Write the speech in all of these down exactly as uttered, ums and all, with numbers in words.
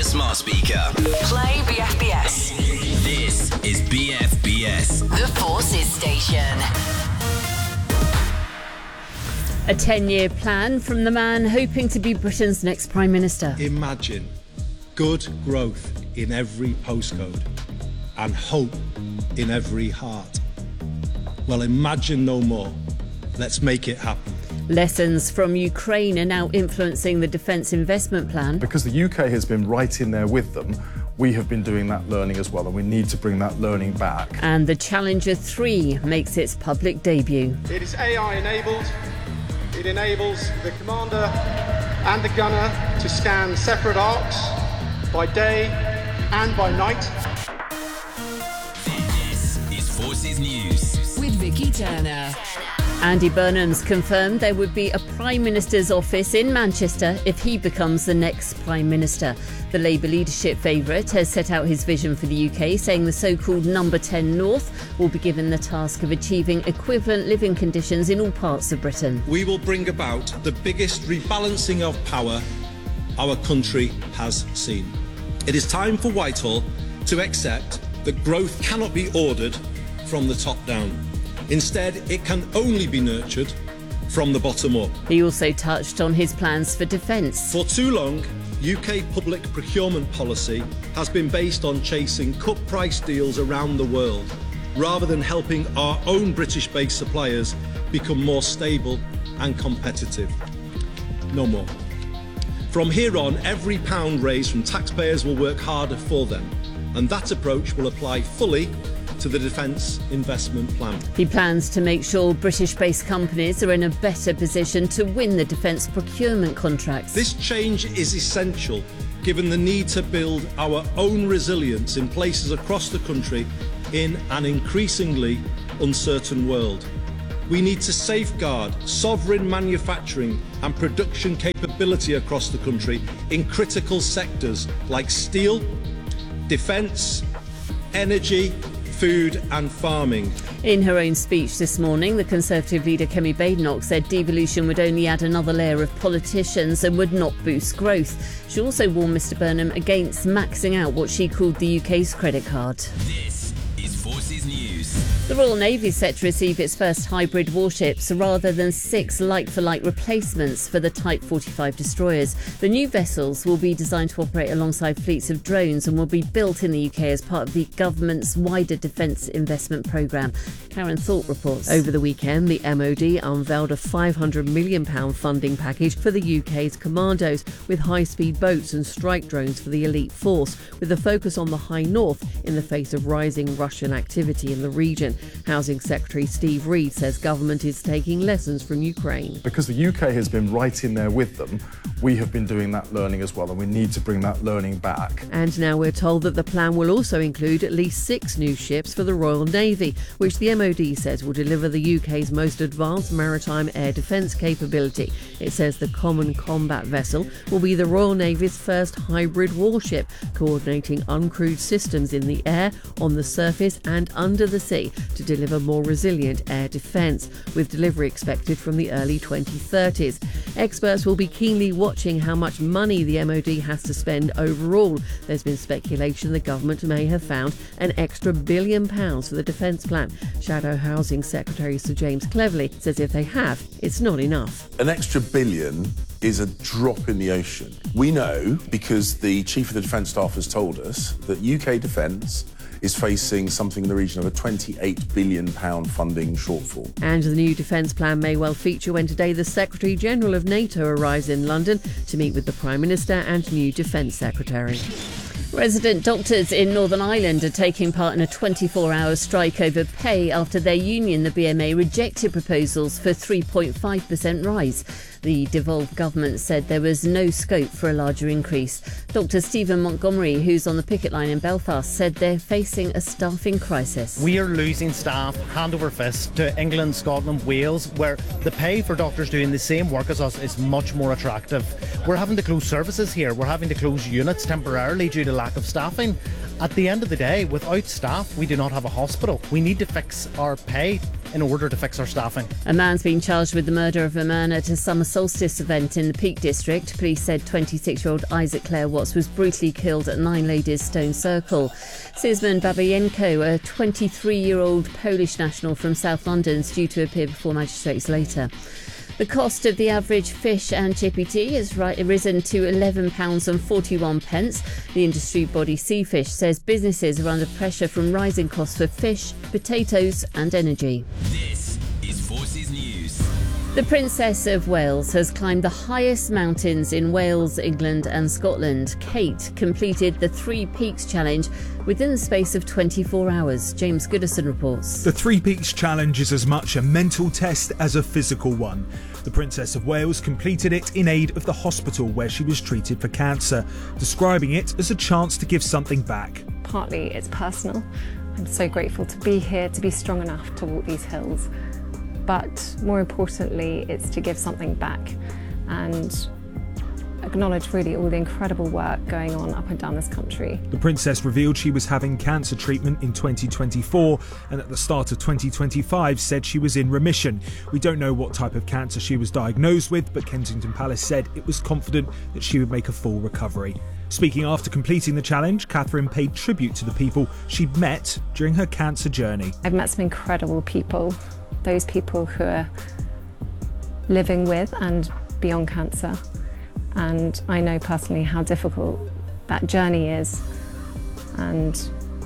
your smart speaker. Play B F B S. This is B F B S. The Forces Station. A ten-year plan from the man hoping to be Britain's next Prime Minister. Imagine good growth in every postcode and hope in every heart. Well, imagine no more. Let's make it happen. Lessons from Ukraine are now influencing the Defence Investment Plan. Because the U K has been right in there with them, we have been doing that learning as well, and we need to bring that learning back. And the Challenger three makes its public debut. It is A I enabled. It enables the commander and the gunner to scan separate arcs by day and by night. This is Forces News With Vicky Turner. Andy Burnham's confirmed there would be a Prime Minister's office in Manchester if he becomes the next Prime Minister. The Labour leadership favourite has set out his vision for the U K, saying the so-called Number ten North will be given the task of achieving equivalent living conditions in all parts of Britain. We will bring about the biggest rebalancing of power our country has seen. It is time for Whitehall to accept that growth cannot be ordered from the top down. Instead, it can only be nurtured from the bottom up. He also touched on his plans for defence. For too long, U K public procurement policy has been based on chasing cut price deals around the world, rather than helping our own British-based suppliers become more stable and competitive. No more. From here on, every pound raised from taxpayers will work harder for them, and that approach will apply fully to the Defence Investment Plan. He plans to make sure British-based companies are in a better position to win the defence procurement contracts. This change is essential given the need to build our own resilience in places across the country in an increasingly uncertain world. We need to safeguard sovereign manufacturing and production capability across the country in critical sectors like steel, defence, energy, food and farming. In her own speech this morning, the Conservative leader Kemi Badenoch said devolution would only add another layer of politicians and would not boost growth. She also warned Mr Burnham against maxing out what she called the U K's credit card. This is Forces News. The Royal Navy is set to receive its first hybrid warships rather than six like-for-like replacements for the Type forty-five destroyers. The new vessels will be designed to operate alongside fleets of drones and will be built in the U K as part of the government's wider defence investment programme. Karen Thorpe reports. Over the weekend, the M O D unveiled a five hundred million pounds funding package for the U K's commandos, with high-speed boats and strike drones for the elite force, with a focus on the High North in the face of rising Russian activity in the region. Housing Secretary Steve Reed says government is taking lessons from Ukraine. Because the U K has been right in there with them, we have been doing that learning as well, and we need to bring that learning back. And now we're told that the plan will also include at least six new ships for the Royal Navy, which the M O D says will deliver the U K's most advanced maritime air defence capability. It says the Common Combat Vessel will be the Royal Navy's first hybrid warship, coordinating uncrewed systems in the air, on the surface and under the sea to deliver more resilient air defence, with delivery expected from the early twenty thirties. Experts will be keenly watching how much money the M O D has to spend overall. There's been speculation the government may have found an extra billion pounds for the defence plan. Shadow Housing Secretary Sir James Cleverly says if they have, it's not enough. An extra billion is a drop in the ocean. We know, because the Chief of the Defence Staff has told us, that U K Defence is facing something in the region of a twenty-eight billion pounds funding shortfall. And the new defence plan may well feature when today the Secretary-General of NATO arrives in London to meet with the Prime Minister and new Defence Secretary. Resident doctors in Northern Ireland are taking part in a twenty-four hour strike over pay after their union, the B M A, rejected proposals for a three point five percent rise. The devolved government said there was no scope for a larger increase. Doctor Stephen Montgomery, who's on the picket line in Belfast, said they're facing a staffing crisis. We are losing staff hand over fist to England, Scotland, Wales, where the pay for doctors doing the same work as us is much more attractive. We're having to close services here. We're having to close units temporarily due to lack of staffing. At the end of the day, without staff, we do not have a hospital. We need to fix our pay in order to fix our staffing. A man's been charged with the murder of a man at a summer solstice event in the Peak District. Police said twenty-six-year-old Isaac Clare Watts was brutally killed at Nine Ladies Stone Circle. Sisman Babayenko, a twenty-three-year-old Polish national from South London, is due to appear before magistrates later. The cost of the average fish and chippy tea has risen to eleven pounds forty-one. The industry body Seafish says businesses are under pressure from rising costs for fish, potatoes and energy. This is Forces News. The Princess of Wales has climbed the highest mountains in Wales, England and Scotland. Kate completed the Three Peaks Challenge within the space of twenty-four hours. James Goodison reports. The Three Peaks Challenge is as much a mental test as a physical one. The Princess of Wales completed it in aid of the hospital where she was treated for cancer, describing it as a chance to give something back. Partly it's personal. I'm so grateful to be here, to be strong enough to walk these hills. But more importantly, it's to give something back and acknowledge really all the incredible work going on up and down this country. The Princess revealed she was having cancer treatment in twenty twenty-four and at the start of twenty twenty-five said she was in remission. We don't know what type of cancer she was diagnosed with, but Kensington Palace said it was confident that she would make a full recovery. Speaking after completing the challenge, Catherine paid tribute to the people she'd met during her cancer journey. I've met some incredible people, those people who are living with and beyond cancer. And I know personally how difficult that journey is. And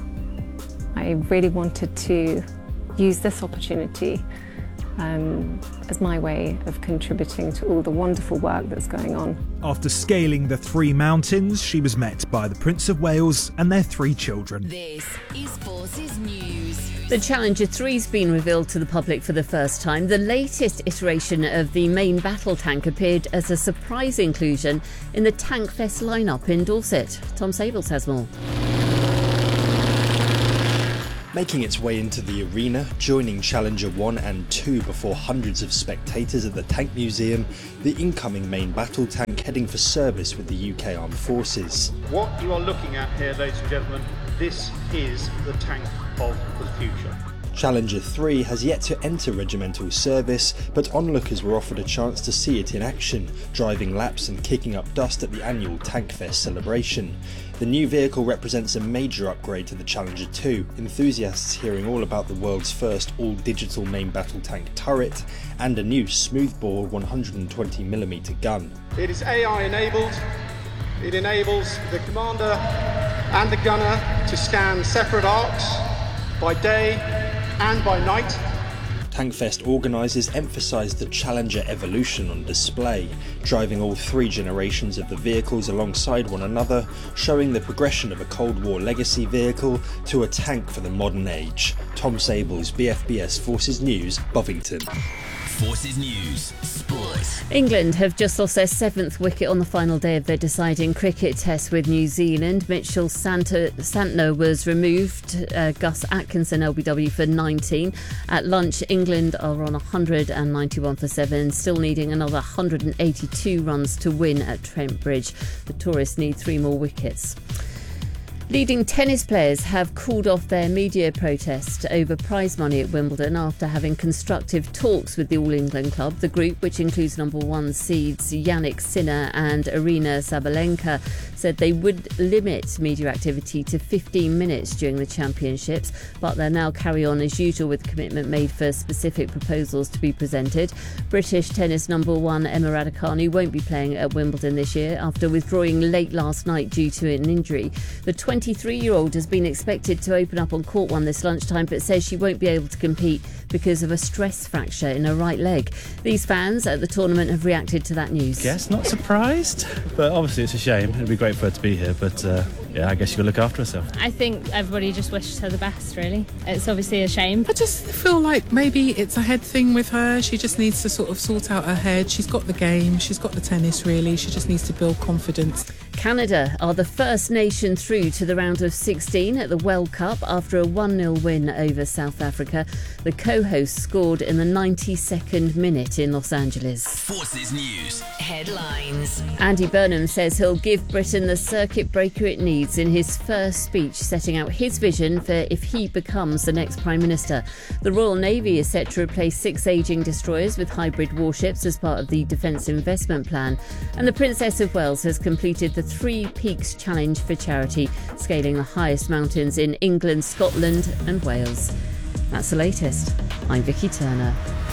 I really wanted to use this opportunity um, as my way of contributing to all the wonderful work that's going on. After scaling the three mountains, she was met by the Prince of Wales and their three children. This is Forces News. The Challenger three's been revealed to the public for the first time. The latest iteration of the main battle tank appeared as a surprise inclusion in the Tankfest lineup in Dorset. Tom Sables has more. Making its way into the arena, joining Challenger one and two before hundreds of spectators at the Tank Museum, the incoming main battle tank heading for service with the U K Armed Forces. What you are looking at here, ladies and gentlemen, this is the tank of the future. Challenger three has yet to enter regimental service, but onlookers were offered a chance to see it in action, driving laps and kicking up dust at the annual Tankfest celebration. The new vehicle represents a major upgrade to the Challenger two, enthusiasts hearing all about the world's first all-digital main battle tank turret and a new smoothbore one hundred twenty millimeter gun. It is A I enabled. It enables the commander and the gunner to scan separate arcs by day and by night. Tankfest organisers emphasised the Challenger evolution on display, driving all three generations of the vehicles alongside one another, showing the progression of a Cold War legacy vehicle to a tank for the modern age. Tom Sables, B F B S Forces News, Bovington. Forces News, Sport. England have just lost their seventh wicket on the final day of their deciding cricket test with New Zealand. Mitchell Santa, Santner was removed, uh, Gus Atkinson L B W for nineteen. At lunch, England are on one hundred ninety-one for seven, still needing another one hundred eighty-two runs to win at Trent Bridge. The tourists need three more wickets. Leading tennis players have called off their media protest over prize money at Wimbledon after having constructive talks with the All England club. The group, which includes number one seeds Yannick Sinner and Aryna Sabalenka, said they would limit media activity to fifteen minutes during the championships, but they'll now carry on as usual with commitment made for specific proposals to be presented. British tennis number one Emma Raducanu won't be playing at Wimbledon this year after withdrawing late last night due to an injury. The twenty-three-year-old has been expected to open up on court one this lunchtime, but says she won't be able to compete because of a stress fracture in her right leg. These fans at the tournament have reacted to that news. Yes, not surprised, but obviously it's a shame. It'd be great for her to be here, but uh, yeah, I guess you'll look after herself. I think everybody just wishes her the best, really. It's obviously a shame. I just feel like maybe it's a head thing with her. She just needs to sort of sort out her head. She's got the game, she's got the tennis, really. She just needs to build confidence. Canada are the first nation through to the round of sixteen at the World Cup after a one nil win over South Africa. The co-hosts scored in the ninety-second minute in Los Angeles. Forces News. Headlines. Andy Burnham says he'll give Britain the circuit breaker it needs in his first speech, setting out his vision for if he becomes the next Prime Minister. The Royal Navy is set to replace six ageing destroyers with hybrid warships as part of the Defence Investment Plan. And the Princess of Wales has completed the Three Peaks Challenge for charity, scaling the highest mountains in England, Scotland and Wales. That's the latest. I'm Vicky Turner.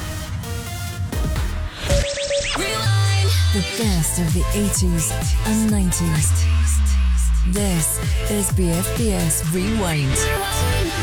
The best of the eighties and nineties. This is B F B S Rewind.